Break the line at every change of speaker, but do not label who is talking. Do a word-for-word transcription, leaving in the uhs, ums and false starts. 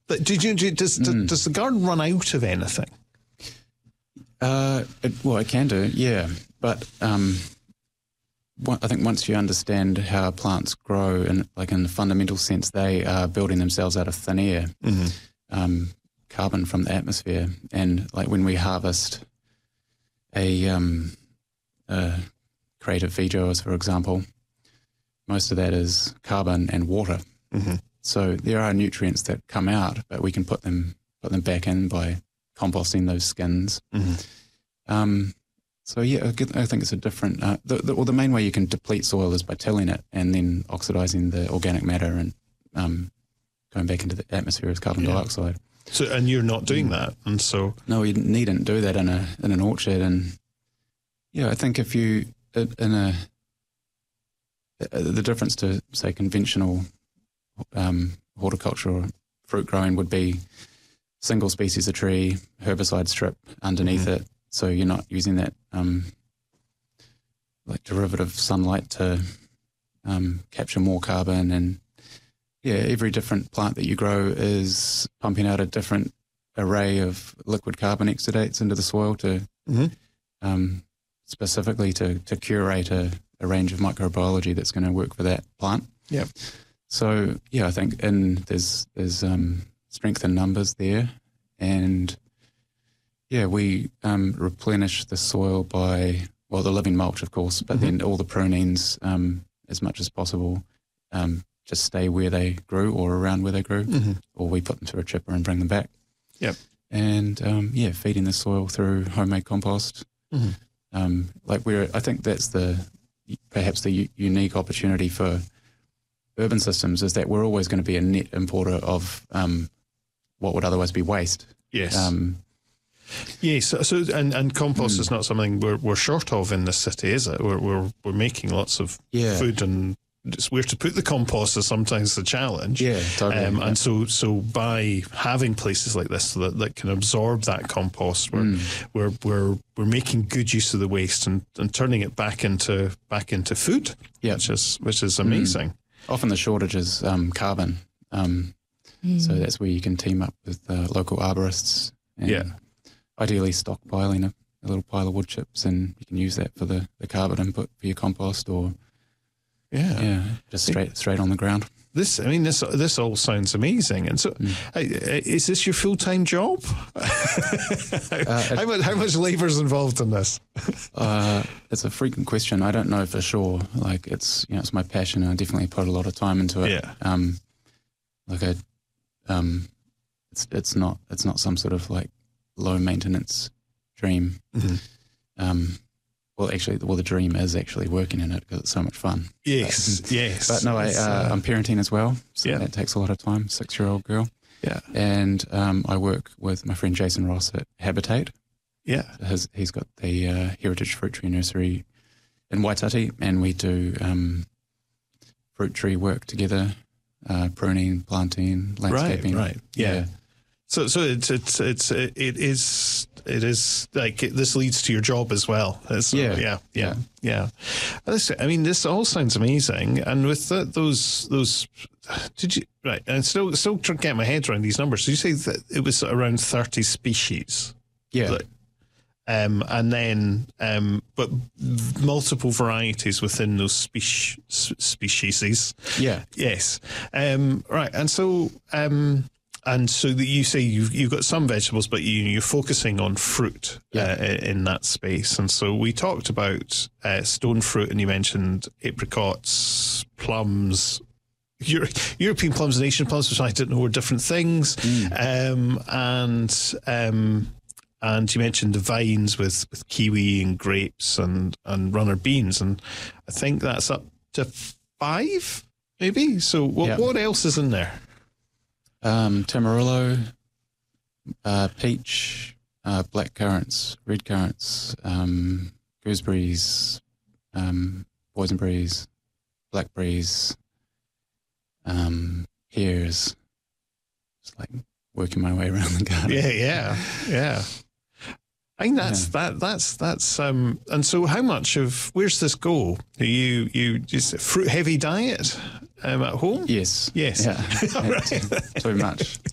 But did you, does, mm. does the garden run out of anything?
Uh, it, well, it can do, yeah. But um, one, I think once you understand how plants grow, in, like in the fundamental sense, they are building themselves out of thin air, mm-hmm. um, carbon from the atmosphere. And like when we harvest a, um, a crate of veggies, for example, most of that is carbon and water. Mm-hmm. So there are nutrients that come out, but we can put them put them back in by composting those skins. Mm-hmm. Um, so yeah, I think it's a different. Uh, the, the, well, the main way you can deplete soil is by tilling it and then oxidizing the organic matter and um, going back into the atmosphere as carbon yeah. dioxide.
So, and you're not doing that, and so
no, you needn't do that in a in an orchard. And yeah, I think if you in a the difference to say conventional um, horticulture or fruit growing would be single species of tree, herbicide strip underneath mm-hmm. it, so you're not using that um, like derivative sunlight to um, capture more carbon. And yeah, every different plant that you grow is pumping out a different array of liquid carbon exudates into the soil to mm-hmm. um, specifically to, to curate a, a range of microbiology that's going to work for that plant.
Yeah.
So yeah, I think in there's there's um, strength in numbers there, and yeah, we um, replenish the soil by well the living mulch, of course, but mm-hmm. then all the prunings um, as much as possible um, just stay where they grew or around where they grew, mm-hmm. or we put them through a chipper and bring them back.
Yep.
And um, yeah, feeding the soil through homemade compost. Mm-hmm. Um, like we're, I think that's the perhaps the u- unique opportunity for urban systems is that we're always going to be a net importer of um, what would otherwise be waste.
Yes.
Um,
yes. So, so and, and compost mm. is not something we're we're short of in the city, is it? We're we're we're making lots of
yeah.
food, and it's where to put the compost is sometimes the challenge.
Yeah, totally.
Um,
yeah.
And so so by having places like this that, that can absorb that compost, we're mm. we're we're we're making good use of the waste and, and turning it back into back into food.
Yeah.
Which is which is amazing.
Mm. Often the shortage is um, carbon, um, mm. so that's where you can team up with uh, local arborists and
yeah.
ideally stockpiling a, a little pile of wood chips, and you can use that for the, the carbon input for your compost, or
yeah,
yeah, just straight straight on the ground.
This, I mean, this this all sounds amazing. And so, mm. uh, is this your full time job? uh, how much how much labour is involved in this?
uh, it's a frequent question. I don't know for sure. Like it's you know it's my passion. I definitely put a lot of time into it.
Yeah.
Um, like I, um, it's it's not it's not some sort of like low maintenance dream. Mm-hmm. Um. Well, actually, well, the dream is actually working in it because it's so much fun.
Yes,
but,
yes.
But no, I, uh, I'm parenting as well, so
yeah.
that takes a lot of time. Six-year-old girl.
Yeah.
And um, I work with my friend Jason Ross at Habitate.
Yeah.
His, he's got the uh, Heritage Fruit Tree Nursery in Waitati, and we do um, fruit tree work together, uh, pruning, planting, landscaping.
Right, right. Yeah. yeah. So, so it's it's it's it is it is like it, this leads to your job as well. It's,
yeah,
yeah, yeah, yeah. This, I mean, this all sounds amazing. And with the, those those, did you right? And still still trying to get my head around these numbers. Did you say that it was around thirty species?
Yeah.
Like, um, and then um, but multiple varieties within those species species.
Yeah.
Yes. Um, right. And so. Um, And so that you say you've, you've got some vegetables, but you, you're focusing on fruit
yeah.
uh, in that space. And so we talked about uh, stone fruit, and you mentioned apricots, plums, Euro- European plums and Asian plums, which I didn't know were different things. Mm. Um, and um, and you mentioned the vines with, with kiwi and grapes and, and runner beans. And I think that's up to five, maybe. So what,
yeah.
what else is in there?
Um, Tamarillo, uh, peach, uh, black currants, red currants, um, gooseberries, um, boysenberries, blackberries, um, pears. Just like working my way around the garden.
Yeah, yeah, yeah. I think that's yeah. that. That's that's. Um, and so, how much of where's this go? Are you you just fruit heavy diet um, at home?
Yes.
Yes.
Yeah.
Right.
Too much.